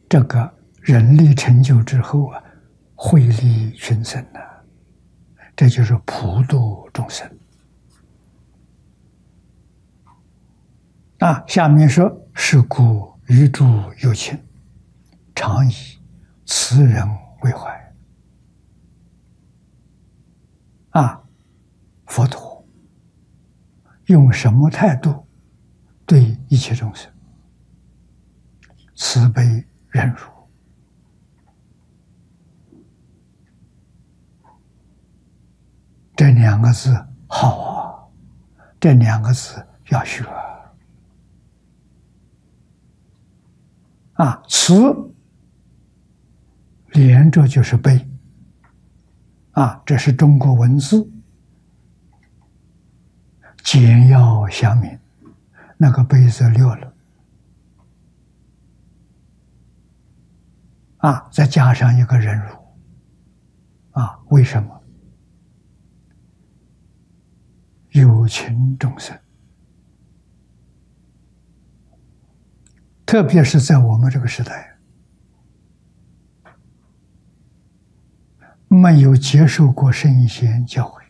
这个人力成就之后啊，惠利群生呐，这就是普度众生。下面说：是故于诸有情，常以慈人为怀。佛陀用什么态度对一切众生？慈悲忍辱。这两个字好啊，这两个字要学慈连着就是悲这是中国文字，简要详明，那个悲字略了再加上一个忍辱为什么？有情众生，特别是在我们这个时代，没有接受过圣贤教诲，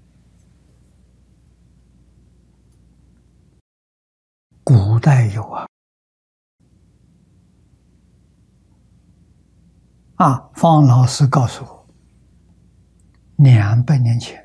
古代有方老师告诉我，200年前，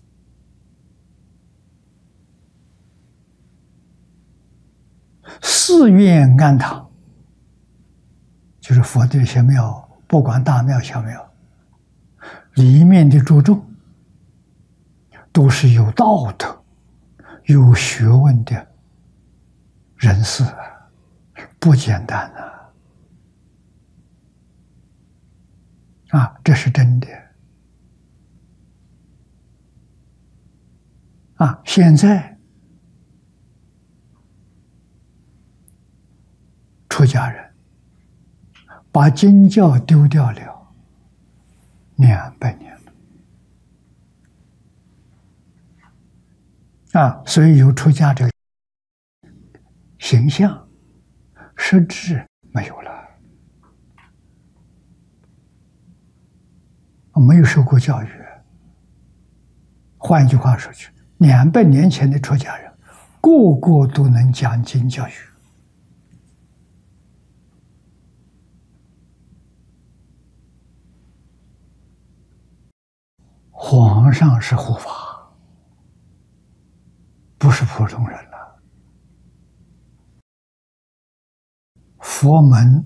寺院庵堂，就是佛的一些庙，不管大庙小庙，里面的诸众都是有道德、有学问的人士不简单这是真的现在出家人把经教丢掉了200年了所以有出家这个形象，实质没有了，没有受过教育。换一句话说去，200年前的出家人，个个都能讲经教育。皇上是护法，不是普通人了。佛门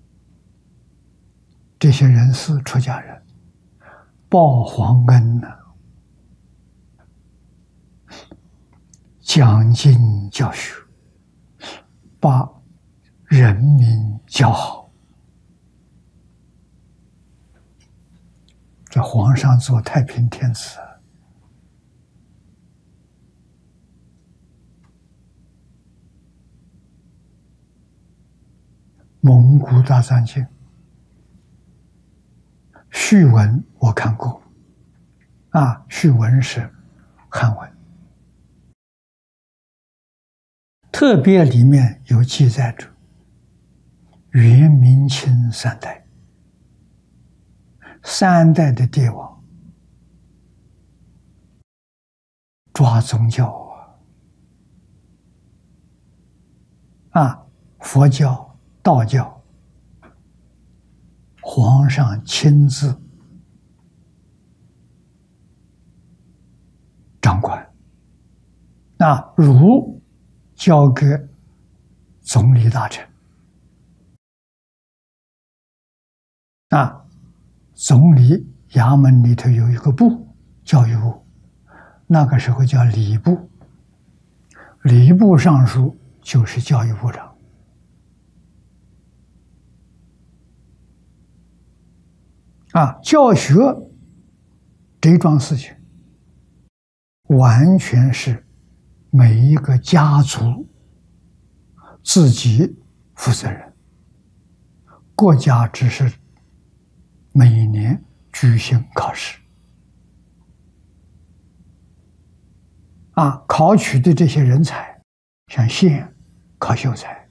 这些人士出家人报皇恩讲经教学，把人民教好。这皇上做太平天子，蒙古大藏经序文我看过序文是汉文，特别里面有记载着元、明、清3代，3代的帝王抓宗教佛教、道教，皇上亲自掌管，儒交给总理大臣总理衙门里头有一个部，教育部，那个时候叫礼部，礼部尚书就是教育部长。教学这一桩事情，完全是每一个家族自己负责任，国家只是每年举行考试考取的这些人才，像县考秀才，